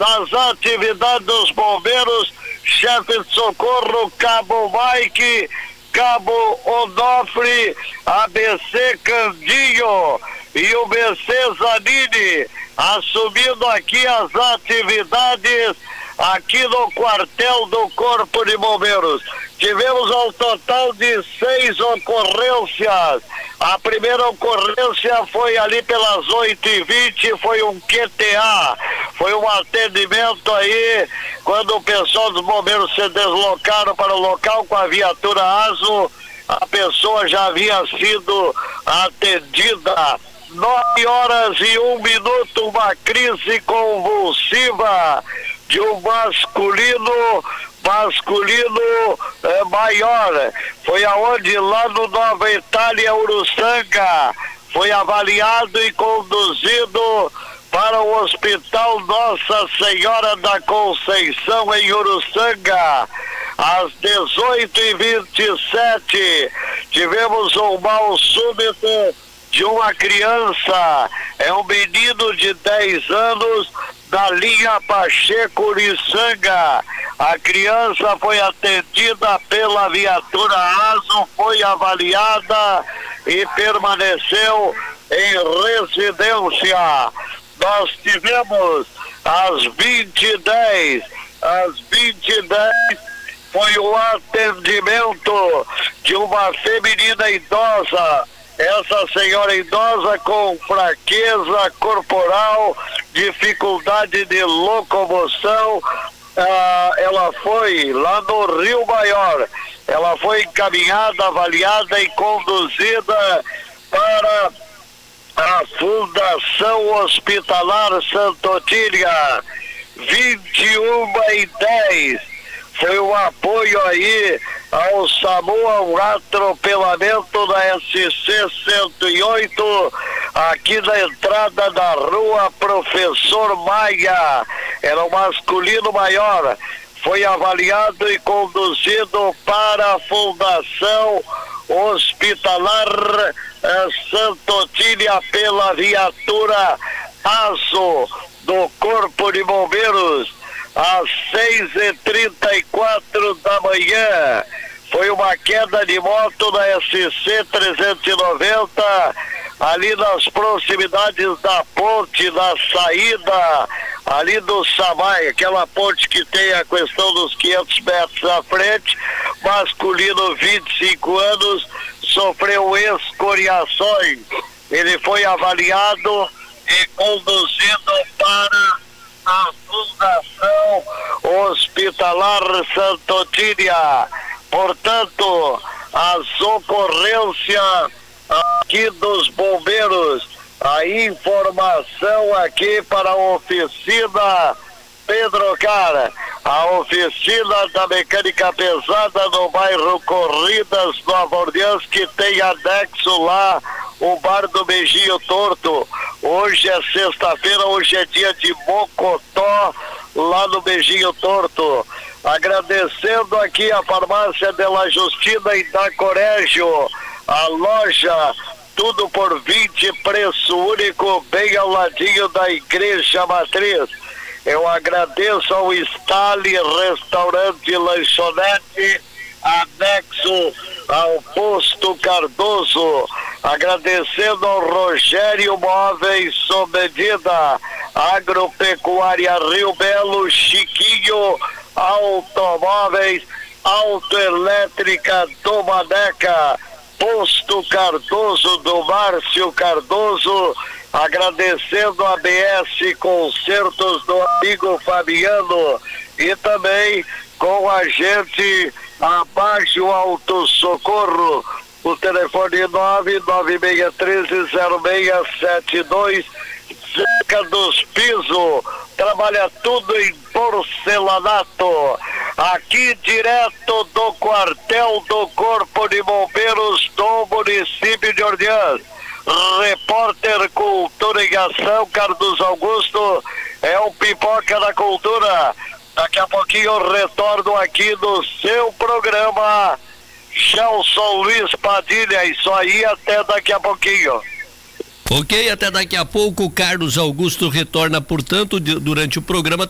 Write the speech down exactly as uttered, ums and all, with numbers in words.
das atividades dos bombeiros, chefe de socorro, Cabo Mike, Cabo Onofre, A B C Candinho e o B C Zanini, assumindo aqui as atividades aqui no quartel do Corpo de Bombeiros. Tivemos um total de seis ocorrências. A primeira ocorrência foi ali pelas oito e vinte, foi um Q T A, foi um atendimento aí, quando o pessoal dos bombeiros se deslocaram para o local com a viatura ASO, a pessoa já havia sido atendida. Nove horas e um minuto, uma crise convulsiva de um masculino, masculino é, maior. Foi aonde? Lá no Nova Itália, Uruçanga. Foi avaliado e conduzido para o Hospital Nossa Senhora da Conceição, em Uruçanga. Às dezoito e vinte e sete, tivemos um mal súbito de uma criança, é um menino de dez anos, da linha Pacheco Uruçanga. A criança foi atendida pela viatura ASO, foi avaliada e permaneceu em residência. Nós tivemos às vinte e dez, às vinte e dez, foi o atendimento de uma feminina idosa. Essa senhora idosa com fraqueza corporal, dificuldade de locomoção, ah, ela foi lá no Rio Maior, ela foi encaminhada, avaliada e conduzida para a Fundação Hospitalar Santa Otília. vinte e uma e dez, foi um apoio aí ao SAMU, a um atropelamento da S C cento e oito, aqui na entrada da rua Professor Maia. Era um masculino maior, foi avaliado e conduzido para a Fundação Hospitalar eh, Santa Otília pela viatura ASO do Corpo de Bombeiros. Às seis e trinta e quatro da manhã, foi uma queda de moto na S C trezentos e noventa, ali nas proximidades da ponte, da saída ali do Samai, aquela ponte que tem a questão dos quinhentos metros à frente. Masculino, vinte e cinco anos, sofreu escoriações. Ele foi avaliado e conduzido para a Fundação Hospitalar Santa Otília. Portanto, as ocorrências aqui dos bombeiros, a informação aqui para a oficina Pedro Cara, a oficina da mecânica pesada no bairro Corridas, Nova Orleans, que tem anexo lá o bar do Beijinho Torto. Hoje é sexta-feira, hoje é dia de Mocotó, lá no Beijinho Torto. Agradecendo aqui a farmácia de La Justina e da Corégio, a loja tudo por vinte, preço único, bem ao ladinho da Igreja Matriz. Eu agradeço ao Stali Restaurante e Lanchonete, anexo ao Posto Cardoso. Agradecendo ao Rogério Móveis sob medida, Agropecuária Rio Belo, Chiquinho Automóveis, Autoelétrica do Maneca, Posto Cardoso do Márcio Cardoso. Agradecendo a B S Concertos do amigo Fabiano e também com a gente abaixo Auto Socorro, o telefone nove nove seis três zero seis sete dois, Zeca dos Pisos, trabalha tudo em porcelanato, aqui direto do quartel do Corpo de Bombeiros do município de Orleans. Repórter Cultura em Ação, Carlos Augusto, é o Pipoca da Cultura. Daqui a pouquinho eu retorno aqui no seu programa Gelson Luiz Padilha. Isso aí, até daqui a pouquinho. Ok, até daqui a pouco. O Carlos Augusto retorna, portanto, de, durante o programa.